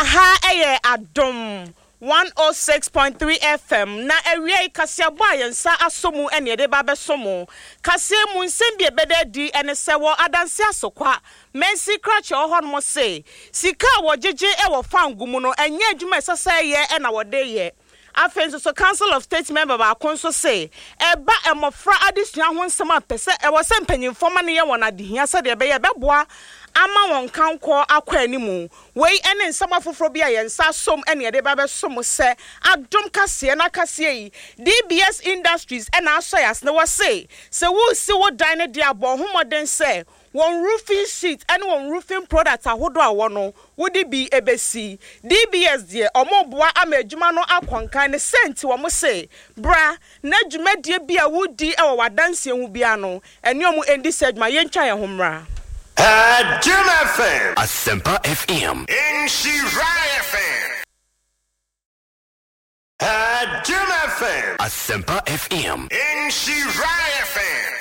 Aha eye adom 106.3 FM na ewie kasia boy nsa asomu ene de ba besomu kasia mu nsembie bede di ene sewo adanse asokwa mensi krache ohon mo se sika wo jeje e wo fangumu no enye adwuma esese ye e na wo de ye afenso so Council of State member ba konso say eba emofra adesua ho nsem apese e wo se mpanyimfo ma ne ye wona dehia se de be ye beboa ama won kanko akwa animu wei ene nsama foforo bia ye nsa som ene de ba be som se adom kase na kase yi DBS Industries ena aso yas na wo say se wo si wo dan ne dia bo homoden se one roofing sheet and one roofing product ahodo awo no wodi bi ebesi DBS die omoboa amedwuma no akwankan ne senti wo mo say bra na dwumadie bia wodi e wo wadanse hu bia no ene omo endi sedma ye ntwa ye homra Jim FM Asempa FM in Shirai FM Jim FM Asempa FM in Shirai FM